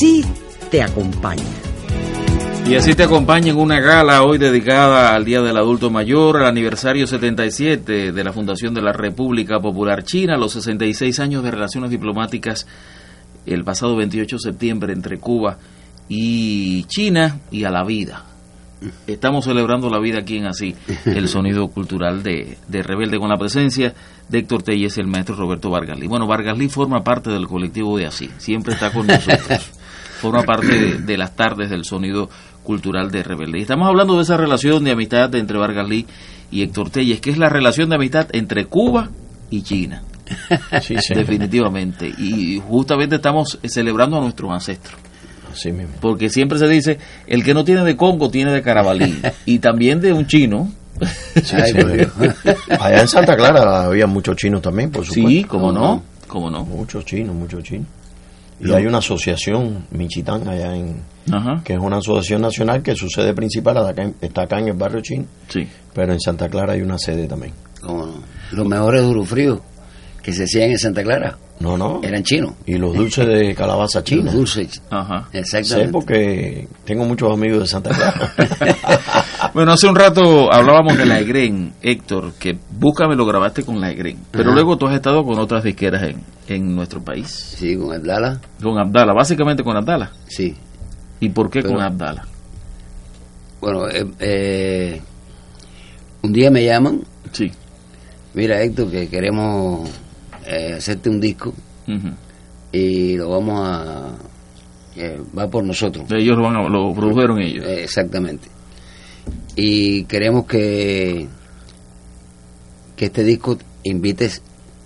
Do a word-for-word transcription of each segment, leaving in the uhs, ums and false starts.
así te acompaña. Y así te acompaña en una gala hoy dedicada al Día del Adulto Mayor, al aniversario setenta y siete de la fundación de la República Popular China, los sesenta y seis años de relaciones diplomáticas el pasado veintiocho de septiembre entre Cuba y China, y a la vida. Estamos celebrando la vida aquí en Así, el sonido cultural de, de Rebelde, con la presencia de Héctor Telles y el maestro Roberto Vargas Lee. Bueno, Vargas Lee forma parte del colectivo de Así, siempre está con nosotros, forma parte de, de las tardes del sonido cultural de Rebelde. Y estamos hablando de esa relación de amistad entre Vargas Lee y Héctor Telles, que es la relación de amistad entre Cuba y China. Sí, sí. Definitivamente. Y justamente estamos celebrando a nuestros ancestros. Así mismo. Porque siempre se dice, el que no tiene de Congo tiene de Carabalí. Y también de un chino. Sí, sí, allá en Santa Clara había muchos chinos también, por supuesto. Sí, cómo no, cómo no. Muchos chinos, muchos chinos. Y hay una asociación, Michitán, allá en... Ajá. Que es una asociación nacional que su sede principal está acá en, está acá en el barrio chino. Sí. Pero en Santa Clara hay una sede también. ¿Cómo no? Los mejores durufríos que se hacían en Santa Clara. No, no. Eran chinos. Y los dulces de calabaza china. Los dulces. Ajá. Exactamente. Sé porque tengo muchos amigos de Santa Clara. Bueno, hace un rato hablábamos de la EGREN, Héctor, que Búscame lo grabaste con la EGREN. Pero Ajá. luego tú has estado con otras disqueras en, en nuestro país. Sí, con Abdala. Con Abdala, básicamente con Abdala. Sí. ¿Y por qué Pero, con Abdala? Bueno, eh, eh, un día me llaman. Sí. Mira, Héctor, que queremos eh, hacerte un disco uh-huh. y lo vamos a... Eh, va por nosotros. Ellos lo, van a, lo produjeron ellos. Eh, exactamente. Y queremos que que este disco invites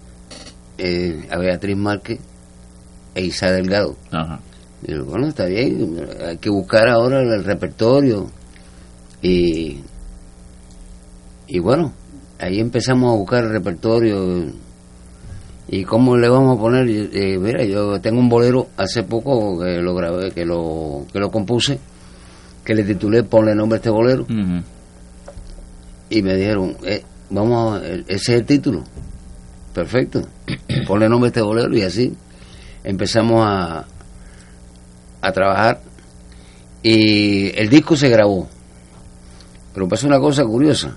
eh, a Beatriz Márquez e Isa Delgado. Ajá. Y yo, bueno, está bien, hay que buscar ahora el repertorio. Y, y bueno, ahí empezamos a buscar el repertorio. ¿Y cómo le vamos a poner? Eh, mira, yo tengo un bolero hace poco que lo grabé, que lo, que lo compuse, que le titulé Ponle nombre a este bolero. Uh-huh. Y me dijeron, eh, vamos, a, ese es el título. Perfecto. Ponle nombre a este bolero. Y así empezamos a, a trabajar. Y el disco se grabó. Pero pasó una cosa curiosa.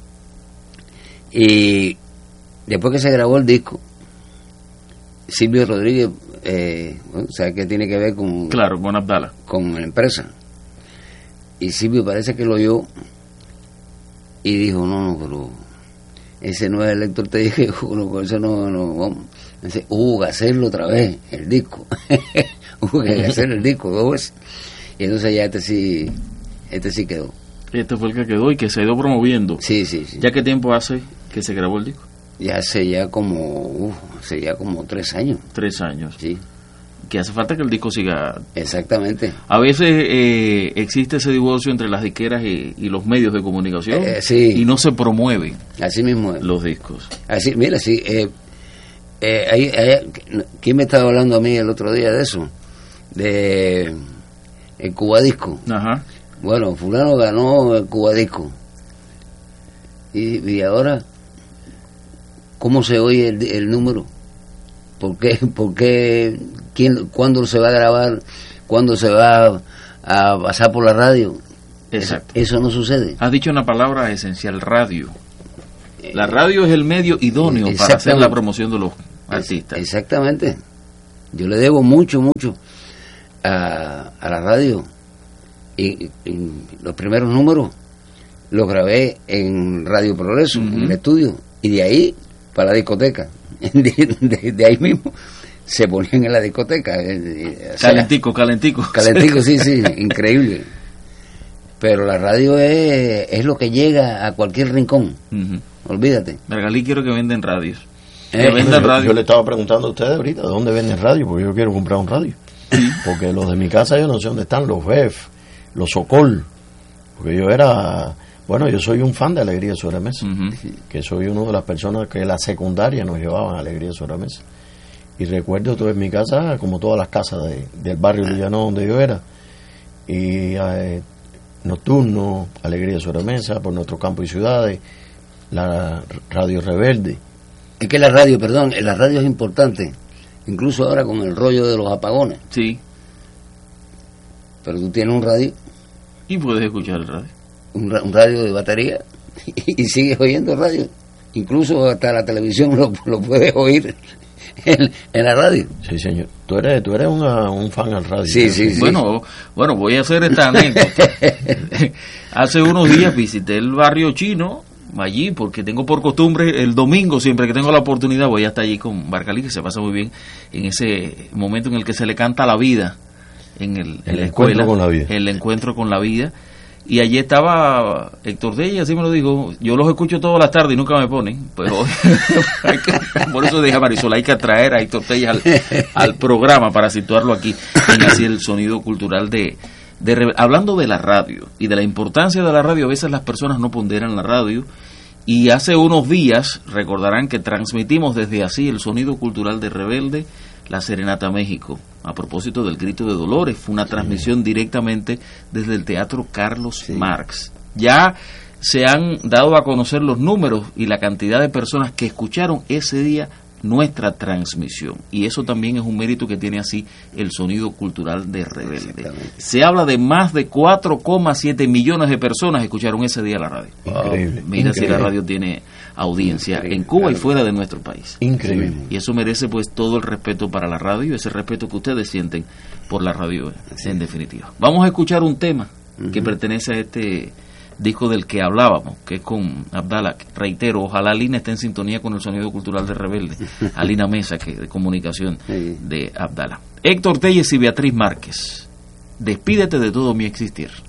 Y después que se grabó el disco, Silvio Rodríguez, eh, bueno, ¿sabes qué tiene que ver con... Claro, con Abdala. Con la empresa. Y Silvio parece que lo oyó y dijo, no, no, pero ese no es el Héctor, te dije, no, por eso no, no, vamos. Dice, hubo que hacerlo otra vez, el disco. Hubo que hacer el disco dos veces. Y entonces ya este sí, este sí quedó. Este fue el que quedó y que se ha ido promoviendo. Sí, sí, sí. ¿Ya qué tiempo hace que se grabó el disco? Ya hace ya como, uf, hace ya como tres años. Tres años. Sí. Que hace falta que el disco siga. Exactamente. A veces eh, existe ese divorcio entre las disqueras y, y los medios de comunicación. Eh, sí. Y no se promueven. Así mismo es. Los discos. Así, mira, sí. Eh, eh, hay, hay, ¿quién me estaba hablando a mí el otro día de eso? De el Cubadisco. Ajá. Bueno, fulano ganó el Cubadisco. Y, y ahora, ¿cómo se oye el, el número? ¿Por qué? ¿Por qué? ¿Quién, ¿Cuándo se va a grabar? ¿Cuándo se va a, a pasar por la radio? Exacto. Eso, eso no sucede. Has dicho una palabra esencial, radio. La radio es el medio idóneo para hacer la promoción de los artistas. Exactamente. Yo le debo mucho, mucho a, a la radio. Y, y los primeros números los grabé en Radio Progreso, uh-huh. en el estudio. Y de ahí para la discoteca. De, de, de ahí mismo se ponían en la discoteca. O sea, calentico, calentico. Calentico, sí, sí, increíble. Pero la radio es, es lo que llega a cualquier rincón. Uh-huh. Olvídate. Vargas Lee, quiero que venden radios. Eh, que vendan yo, radio. Yo le estaba preguntando a ustedes ahorita, ¿de dónde venden radio? Porque yo quiero comprar un radio. Sí. Porque los de mi casa yo no sé dónde están, los B E F, los Sokol. Porque yo era... Bueno, yo soy un fan de Alegría sobre la Mesa, uh-huh. que soy una de las personas que la secundaria nos llevaban a Alegría sobre la Mesa. Y recuerdo todo en mi casa, como todas las casas de, del barrio Lillano donde yo era, y eh, nocturno, Alegría sobre la Mesa, por nuestro campo y ciudades, la Radio Rebelde. Es que la radio, perdón, la radio es importante, incluso ahora con el rollo de los apagones. Sí. Pero tú tienes un radio. Y puedes escuchar el radio. Un, un radio de batería y, y sigues oyendo radio. Incluso hasta la televisión lo, lo puedes oír en, en la radio. Sí, señor. Tú eres, tú eres una, un fan al radio. Sí, sí, sí. Bueno, bueno, voy a hacer esta anécdota. Hace unos días visité el barrio chino, allí, porque tengo por costumbre, el domingo, siempre que tengo la oportunidad, voy hasta allí con Barcalí, que se pasa muy bien en ese momento en el que se le canta la vida en, el, en el la encuentro escuela, con la vida. el encuentro con la vida. Y allí estaba Héctor Tella, así me lo dijo, yo los escucho todas las tardes y nunca me ponen, pero hay que, por eso dije a Marisol, hay que atraer a Héctor Tella al, al programa para situarlo aquí en así el sonido cultural de, de... Hablando de la radio y de la importancia de la radio, a veces las personas no ponderan la radio, y hace unos días recordarán que transmitimos desde así el sonido cultural de Rebelde, la Serenata México, a propósito del Grito de Dolores. Fue una transmisión directamente desde el Teatro Carlos sí. Marx. Ya se han dado a conocer los números y la cantidad de personas que escucharon ese día nuestra transmisión, y eso también es un mérito que tiene así el sonido cultural de Rebelde. Se habla de más de cuatro coma siete millones de personas escucharon ese día la radio. Increíble. Mira Increíble. Si la radio tiene audiencia Increíble. En Cuba claro. y fuera de nuestro país. Increíble. Y eso merece pues todo el respeto para la radio, ese respeto que ustedes sienten por la radio sí. en definitiva. Vamos a escuchar un tema uh-huh. que pertenece a este disco del que hablábamos, que es con Abdala. Reitero, ojalá Alina esté en sintonía con el sonido cultural de Rebelde. Alina Mesa, que de comunicación de Abdala. Héctor Telles y Beatriz Márquez. Despídete de todo mi existir.